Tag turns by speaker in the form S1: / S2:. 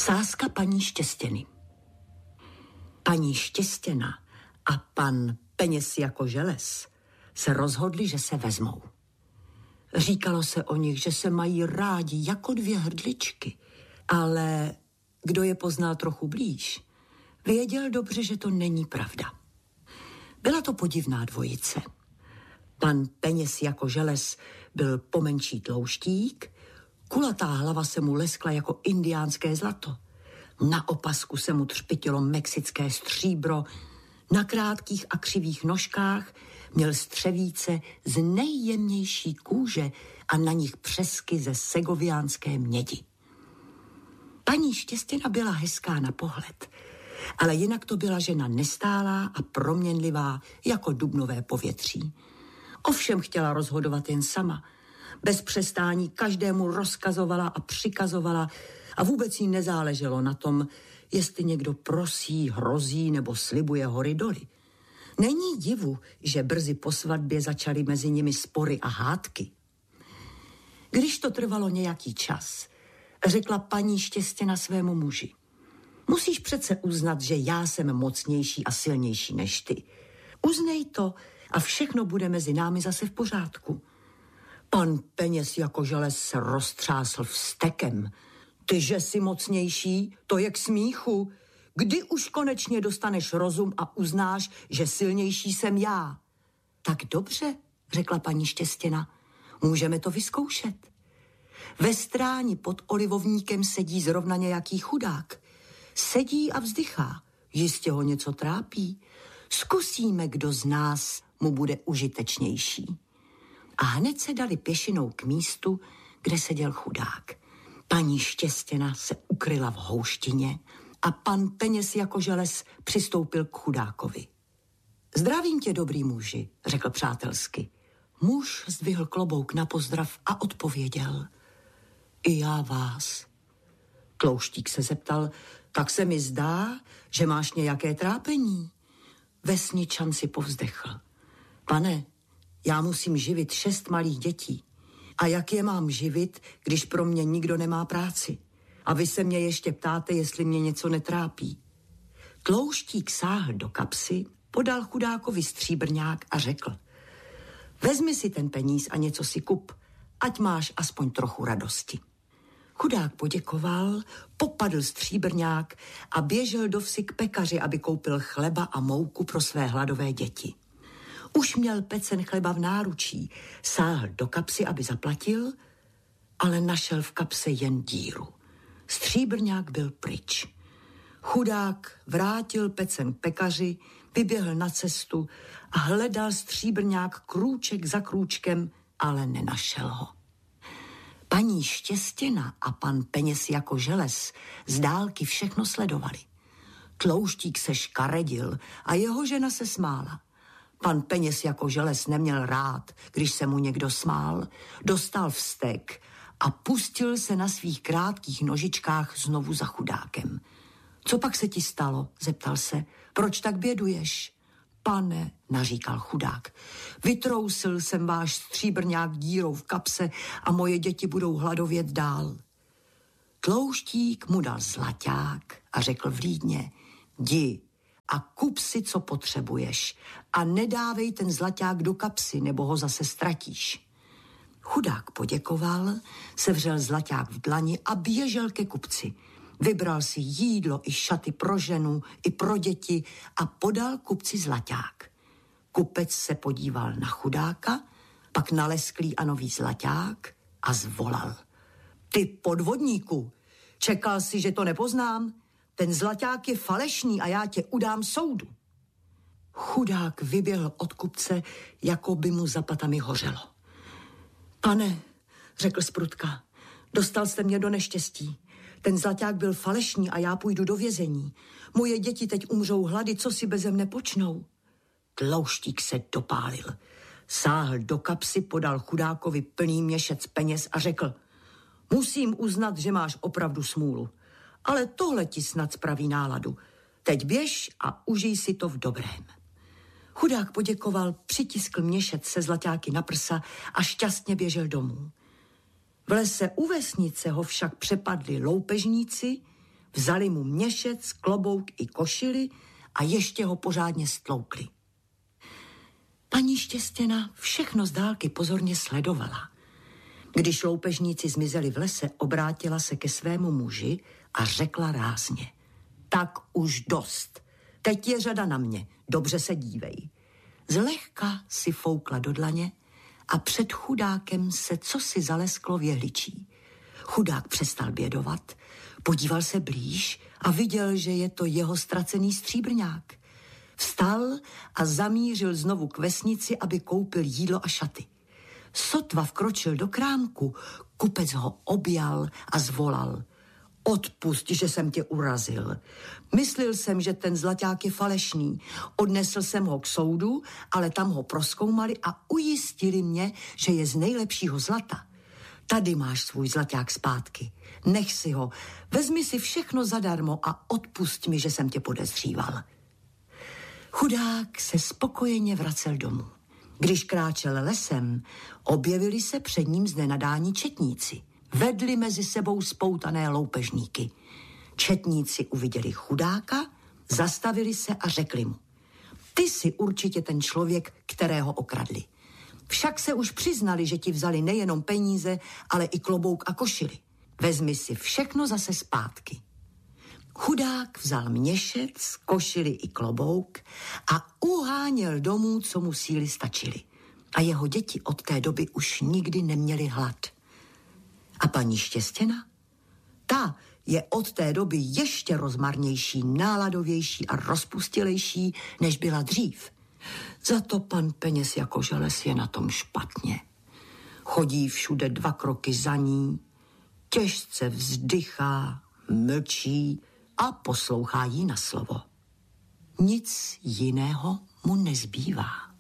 S1: Sázka paní Štěstěny. Paní Štěstěna a pan Peněz jako želez se rozhodli, že se vezmou. Říkalo se o nich, že se mají rádi jako dvě hrdličky, ale kdo je poznal trochu blíž, věděl dobře, že to není pravda. Byla to podivná dvojice. Pan Peněz jako želez byl pomenší tlouštík, kulatá hlava se mu leskla jako indiánské zlato. Na opasku se mu třpitilo mexické stříbro, na krátkých a křivých nožkách měl střevíce z nejjemnější kůže a na nich přesky ze segoviánské mědi. Paní Štěstěna byla hezká na pohled, ale jinak to byla žena nestálá a proměnlivá jako dubnové povětří. Ovšem chtěla rozhodovat jen sama. Bez přestání každému rozkazovala a přikazovala a vůbec jí nezáleželo na tom, jestli někdo prosí, hrozí nebo slibuje hory doly. Není divu, že brzy po svatbě začaly mezi nimi spory a hádky. Když to trvalo nějaký čas, řekla paní Štěstěna svému muži: musíš přece uznat, že já jsem mocnější a silnější než ty. Uznej to a všechno bude mezi námi zase v pořádku. Pan Peněz jako želez se roztřásl vztekem. Ty, že jsi mocnější, to je k smíchu. Kdy už konečně dostaneš rozum a uznáš, že silnější jsem já? Tak dobře, řekla paní Štěstěna, můžeme to vyzkoušet. Ve stráni pod olivovníkem sedí zrovna nějaký chudák. Sedí a vzdychá, jistě ho něco trápí. Zkusíme, kdo z nás mu bude užitečnější. A hned se dali pěšinou k místu, kde seděl chudák. Paní Štěstěna se ukryla v houštině a pan Peněz jako želez přistoupil k chudákovi. Zdravím tě, dobrý muži, řekl přátelsky. Muž zdvihl klobouk na pozdrav a odpověděl: i já vás. Tlouštík se zeptal: tak se mi zdá, že máš nějaké trápení. Vesničan si povzdechl: pane, já musím živit 6 malých dětí. A jak je mám živit, když pro mě nikdo nemá práci? A vy se mě ještě ptáte, jestli mě něco netrápí. Tlouštík sáhl do kapsy, podal chudákovi stříbrňák a řekl: vezmi si ten peníz a něco si kup, ať máš aspoň trochu radosti. Chudák poděkoval, popadl stříbrňák a běžel do vsi k pekaři, aby koupil chleba a mouku pro své hladové děti. Už měl pecen chleba v náručí, sáhl do kapsy, aby zaplatil, ale našel v kapse jen díru. Stříbrňák byl pryč. Chudák vrátil pecen pekaři, vyběhl na cestu a hledal stříbrňák krůček za krůčkem, ale nenašel ho. Paní Štěstěna a pan Peněz jako želez z dálky všechno sledovali. Tlouštík se škaredil a jeho žena se smála. Pan Peněz jako želez neměl rád, když se mu někdo smál, dostal vztek a pustil se na svých krátkých nožičkách znovu za chudákem. Co pak se ti stalo? Zeptal se. Proč tak běduješ? Pane, naříkal chudák, vytrousil jsem váš stříbrňák dírou v kapse a moje děti budou hladovět dál. Tlouštík mu dal zlaťák a řekl vlídně: jdi a kup si, co potřebuješ, a nedávej ten zlaťák do kapsy, nebo ho zase ztratíš. Chudák poděkoval, sevřel zlaťák v dlani a běžel ke kupci. Vybral si jídlo i šaty pro ženu, i pro děti a podal kupci zlaťák. Kupec se podíval na chudáka, pak na lesklý a nový zlaťák a zvolal: ty podvodníku, čekal si, že to nepoznám? Ten zlaťák je falešný a já tě udám soudu. Chudák vyběhl od kupce, jako by mu za patami hořelo. Pane, řekl zprutka, dostal jste mě do neštěstí. Ten zlaťák byl falešný a já půjdu do vězení. Moje děti teď umřou hlady, co si beze mne počnou? Tlouštík se dopálil. Sáhl do kapsy, podal chudákovi plný měšec peněz a řekl: musím uznat, že máš opravdu smůlu, ale tohle ti snad spraví náladu. Teď běž a užij si to v dobrém. Chudák poděkoval, přitiskl měšec se zlaťáky na prsa a šťastně běžel domů. V lese u vesnice ho však přepadli loupežníci, vzali mu měšec, klobouk i košili a ještě ho pořádně stloukli. Paní Štěstěna všechno z dálky pozorně sledovala. Když loupežníci zmizeli v lese, obrátila se ke svému muži a řekla rázně: tak už dost. Teď je řada na mě, dobře se dívej. Zlehka si foukla do dlaně a před chudákem se cosi zalesklo v jehličí. Chudák přestal bědovat, podíval se blíž a viděl, že je to jeho ztracený stříbrňák. Vstal a zamířil znovu k vesnici, aby koupil jídlo a šaty. Sotva vkročil do krámku, kupec ho objal a zvolal: odpusť, že jsem tě urazil. Myslil jsem, že ten zlaťák je falešný. Odnesl jsem ho k soudu, ale tam ho prozkoumali a ujistili mě, že je z nejlepšího zlata. Tady máš svůj zlaťák zpátky. Nech si ho, vezmi si všechno zadarmo a odpusť mi, že jsem tě podezříval. Chudák se spokojeně vracel domů. Když kráčel lesem, objevili se před ním z nenadání četníci. Vedli mezi sebou spoutané loupežníky. Četníci uviděli chudáka, zastavili se a řekli mu: ty jsi určitě ten člověk, kterého okradli. Však se už přiznali, že ti vzali nejenom peníze, ale i klobouk a košili. Vezmi si všechno zase zpátky. Chudák vzal měšec, košili i klobouk a uháněl domů, co mu síly stačily. A jeho děti od té doby už nikdy neměli hlad. A paní Štěstěna? Ta je od té doby ještě rozmarnější, náladovější a rozpustilejší, než byla dřív. Za to pan Peněz jako Želes je na tom špatně. Chodí všude 2 kroky za ní, těžce vzdychá, mlčí a poslouchá jí na slovo. Nic jiného mu nezbývá.